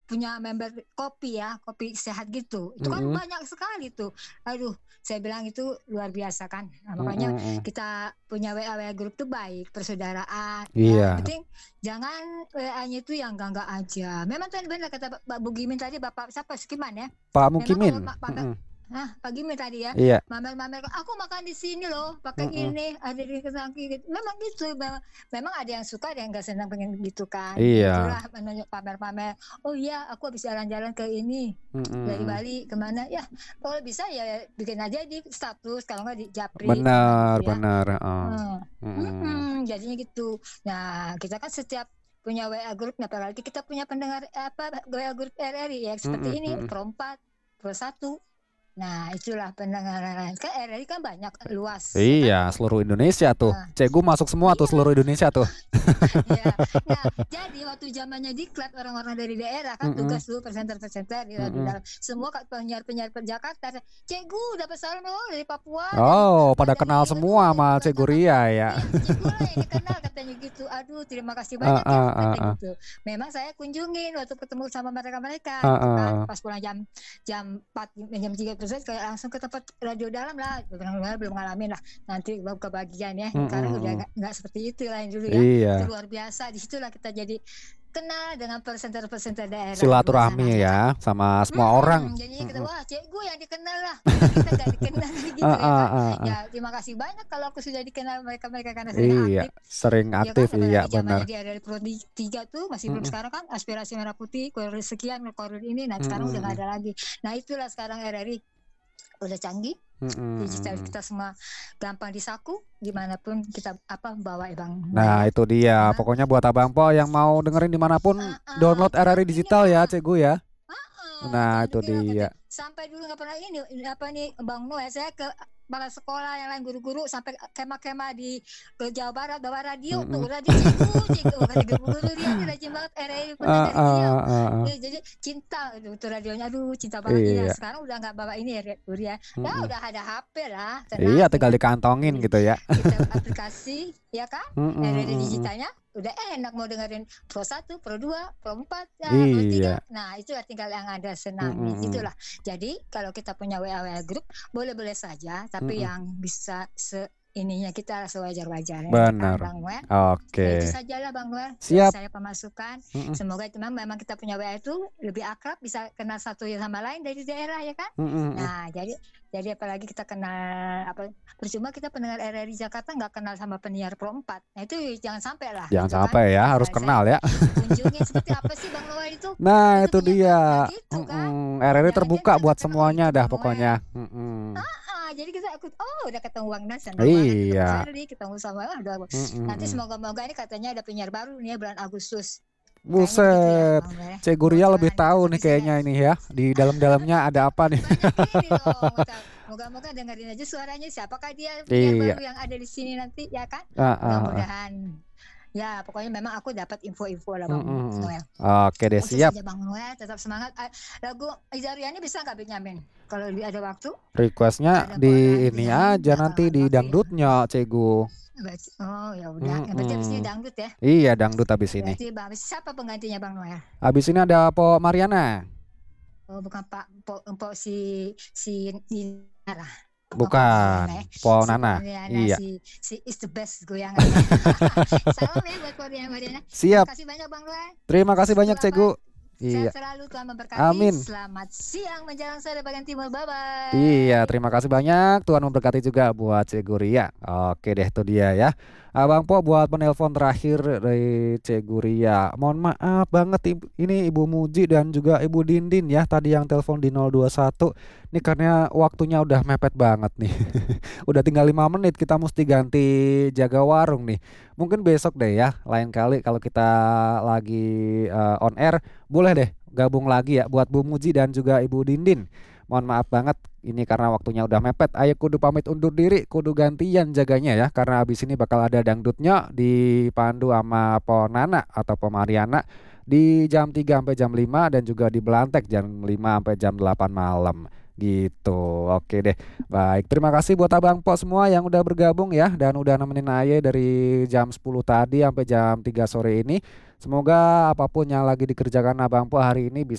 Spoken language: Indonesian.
punya member kopi ya, kopi sehat gitu. Itu kan Mm-mm. banyak sekali tuh. Aduh, saya bilang itu luar biasa kan. Nah, makanya Mm-mm. kita punya WA grup tuh baik, persaudaraan ya. Yang Iya, penting jangan WA-nya itu yang enggak aja. Memang tuh benar kata Pak Bugimin tadi, Bapak siapa Skiman ya. Pak Memang kalau Mukimin. pamer, Mm-mm. pagi tadi ya, Iya. mamer-mamer, aku makan di sini loh, pakai Mm-mm. ini, ada di Kentucky gitu. Memang gitu, memang ada yang suka, ada yang nggak senang pengen gitu kan. Ya Iya. itulah menunjuk pamer-pamer. Oh iya, aku habis jalan-jalan ke ini dari Mm-mm. Bali kemana ya? Kalau bisa ya bikin aja di status, kalau nggak di japri, misalkan Benar, gitu ya. benar. Mm-mm. Jadinya gitu. Nah, kita kan setiap punya WA grup, apalagi kita punya pendengar WA grup RRI ya Mm-mm. seperti ini, Mm-mm. Pro 4, Pro 1. Nah, itulah pendengaran. Kan RRI kan banyak, luas, ya kan? Iya, seluruh Indonesia tuh. Nah, Cegu masuk semua tuh iya, seluruh Indonesia tuh. ya. Nah, jadi waktu zamannya diklat orang-orang dari daerah kan Mm-mm. tugas dulu presenter-presenter di Mm-mm. dalam semua penyiar-penyiar Jakarta. Cegu dapat salam dari Papua, Oh, pada kenal dari semua sama Cegu Ria ya. iya, Cegu lah yang dikenal katanya gitu. Aduh, terima kasih Ah, banyak ya ah, ah, kata ah. gitu. Memang saya kunjungin waktu ketemu sama mereka-mereka Ah, gitu kan. ah. Pas pulang jam jam 4 jam 3 terus kayak langsung ke tempat radio dalam lah. Belum ngalamin lah. Nanti kebagian ya. Sekarang udah Mm-mm. nggak seperti itu lain dulu ya. Itu Iya, luar biasa. Disitulah kita jadi kenal dengan presenter-presenter daerah luar sana silaturahmi ya kan. ya sama semua orang. Jadinya kita Mm-mm. wah cikgu yang dikenal lah, padahal kita nggak dikenal gitu Ah, ya ah, kan. ah, ah. Ya terima kasih banyak kalau aku sudah dikenal mereka-mereka karena sering Iya, aktif sering ya kan, aktif, iya apalagi benar. zamannya dia dari Pro 3 tuh masih belum. Mm-mm. Sekarang kan aspirasi merah putih koridor sekian koridor ini, nah sekarang udah nggak Mm-mm. ada lagi. Nah itulah sekarang RRI udah canggih, digital Mm-mm. kita semua gampang disaku dimanapun kita bawa ya Bang Noel Nah, ya. itu dia. Memang Pokoknya buat Abang Po yang mau dengerin dimanapun, download RRI digital ya, pentingnya Cegu ya. Nah, jangan itu dikira dia. katanya sampai dulu nggak pernah ini apa nih Bang Noel, saya ke kepala sekolah yang lain guru-guru sampai kema-kema ke Jawa Barat bawa radio tuh, Mm-mm. radio cikgu kata guru dia ini rajin banget RRI pernah Ah, dari beliau. ah, ah, ah. Jadi cinta itu radionya, aduh cinta banget ini. Iya. Sekarang udah nggak bawa ini ya ya. Ya Mm-mm. udah ada HP lah, Iya, tenang tinggal tinggal dikantongin gitu ya. kita aplikasi ya kan, Mm-mm, RRI mm-mm. digitalnya udah enak, mau dengerin Pro 1, Pro 2, Pro 4, ya, Pro 3. Iya. Nah, itulah tinggal yang ada senangnya. Mm-mm, Itulah. Jadi, kalau kita punya WA grup, boleh-boleh saja, tapi mm-mm. yang bisa ininya kita sewajar-wajarnya ya kan, Benar. Bang Noel. Ya itu Oke. sajalah Bang Noel dari Siap. saya pemasukan. Mm-mm, Semoga itu memang kita punya WA itu lebih akrab, bisa kenal satu sama lain dari daerah ya kan. mm-mm, mm-mm. Nah, jadi apalagi kita kenal percuma kita pendengar RRI Jakarta nggak kenal sama penyiar Pro 4. Nah, itu jangan sampai lah Jangan gitu kan. sampai ya, harus Saya kenal ya. kunjungin seperti apa sih Bang Noel itu? Nah, Itu itu ternyata dia. ya gitu kan. RRI Jangan terbuka kita buat nggak kenal, oh semuanya itu dah Bang Noel. pokoknya. Mm-mm. Jadi kita udah ketemu Bang Nas, senang banget ketemu Iya. Herli, ketemu sama nanti Mm-mm. semoga-moga ini katanya ada penyiar baru nih ya bulan Agustus. Kayaknya begitu ya Buset. Bang Noel. Cek Guria lebih Bocoran gitu. tahu Tapi nih saya kayaknya ini ya. Di dalam-dalamnya ada apa nih? banyak ini dong. Moga-moga dengerin aja suaranya siapakah dia penyiar Iya. baru yang ada di sini nanti ya kan. Ah, ah, ah. Mudah-mudahan. Ya, pokoknya memang aku dapat info-info lah Bang Mm-mm. Noel. Oke deh, Itu siap. saja Bang Noel, tetap semangat. Lagu Izariani bisa nggak Benyamin? Kalau ada waktu, Requestnya ada di Paula ini Benyamin, aja nah kalau nanti ada di waktu ya. dangdutnya, Cegu. Oh ya udah, yang berarti abis ini Mm-mm. dangdut ya. Iya, dangdut habis ini. Berarti siapa penggantinya Bang Noel? Habis ini ada Po Mariana. Oh bukan Pak Empok si Nara. Bukan, Po Si Nana. Mariana, Iya. si is the best goyangan. Salam ya buat Mariana. Terima Siap. kasih banyak Bang Noel. Terima kasih banyak, Selamat Cegu. Iya. sehat selalu, Tuhan memberkati. Amin. Selamat siang menjelang sore bagian timur. Bye Iya, bye. terima kasih banyak. Tuhan memberkati juga buat Cegu Ria. Oke deh, itu dia ya. Abang Po buat penelpon terakhir dari Cegu Ria. Mohon maaf banget ini Ibu Muji dan juga Ibu Dindin ya. Tadi yang telepon di 021. Ini karena waktunya udah mepet banget nih. Udah tinggal 5 menit kita mesti ganti jaga warung nih. Mungkin besok deh ya. Lain kali kalau kita lagi on air, boleh deh gabung lagi ya buat Bu Muji dan juga Ibu Dindin. Mohon maaf banget ini karena waktunya udah mepet. Ayo kudu pamit undur diri, kudu gantian jaganya ya. Karena abis ini bakal ada dangdutnya dipandu sama Po Nana atau Po Mariana di jam 3 sampai jam 5 dan juga di Belantek jam 5 sampai jam 8 malam gitu. Oke deh. Baik, terima kasih buat Abang Po semua yang udah bergabung ya dan udah nemenin Aye dari jam 10 tadi sampai jam 3 sore ini. Semoga apapun yang lagi dikerjakan Abang Po hari ini bisa